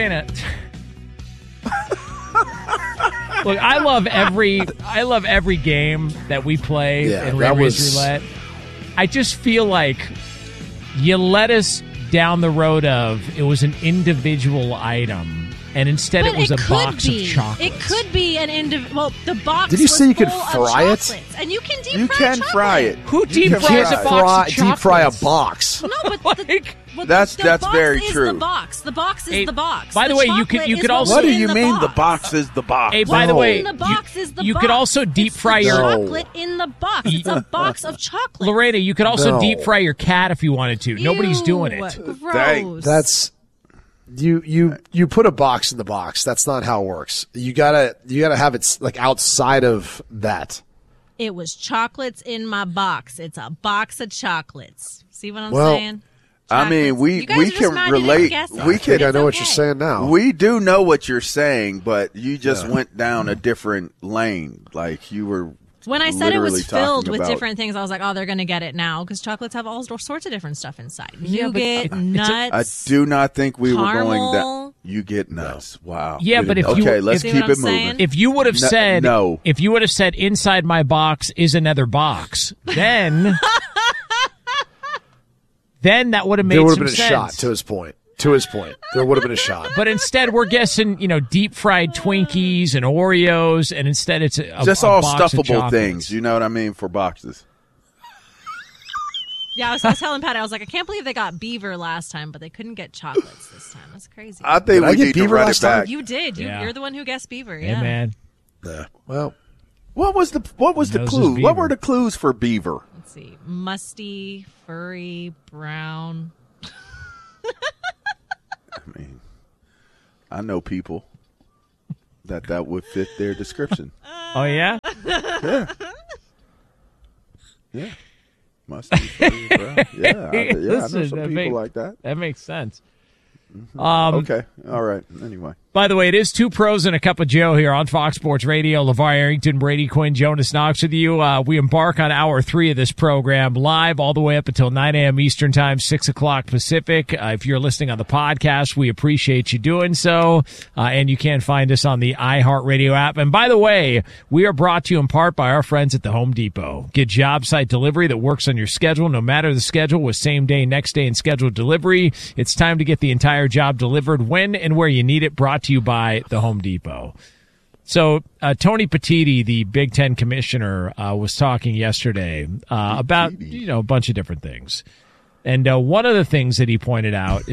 Lorena. Look, I love every game that we play in Ramirez Roulette. I just feel like you led us down the road of it was an individual item, and instead it was a box of chocolates. It could be an individual. Well, the box. Did you say you could fry it? And you can deep fry it. Who deep fries a box of chocolates? Deep fry a box. No, but that's very is true. The box. The box is the box. By the way, you could also. What do you mean the box is the box? Hey, by the way, the box is the you box. could also deep fry your chocolate in the box. It's a box of chocolate. Lorena, you could also deep fry your cat if you wanted to. Nobody's doing it. Gross. That's you put a box in the box. That's not how it works. You gotta have it like outside of that. It was chocolates in my box. It's a box of chocolates. See what I'm saying? I mean, we can relate. I know what you're saying now. We do know what you're saying, but you just went down a different lane. Like you were. When I said it was filled with different things, I was like, oh, they're going to get it now because chocolates have all sorts of different stuff inside. Nougat, nuts. I do not think we caramel. were going down. You get nuts. Wow. Yeah, but let's keep it moving. If you would have said if you would have said inside my box is another box, then that would have made some sense. There would have been a shot to his point. There would have been a shot. But instead, we're guessing, deep fried Twinkies and Oreos, and instead it's just all stuffable things. You know what I mean for boxes. Yeah, I was telling Pat, I was like, I can't believe they got beaver last time, but they couldn't get chocolates this time. That's crazy. I think we need to run it back. You did. You're the one who guessed beaver. Yeah, hey, man. Yeah. Well, what was the clue? What were the clues for beaver? Let's see. Musty, furry, brown. I mean, I know people that would fit their description. Oh, yeah? Yeah. Must be funny, bro. Yeah, I know some people like that. That makes sense. Okay. All right. Anyway. By the way, it is Two Pros and a Cup of Joe here on Fox Sports Radio. LeVar Arrington, Brady Quinn, Jonas Knox with you. We embark on hour 3 of this program live all the way up until 9 a.m. Eastern Time, 6 o'clock Pacific. If you're listening on the podcast, we appreciate you doing so. And you can find us on the iHeartRadio app. And by the way, we are brought to you in part by our friends at the Home Depot. Get job site delivery that works on your schedule, no matter the schedule, with same day, next day, and scheduled delivery. It's time to get the entire job delivered when and where you need it. Brought to you by the Home Depot. So Tony Petitti, the Big Ten commissioner, was talking yesterday about a bunch of different things. And one of the things that he pointed out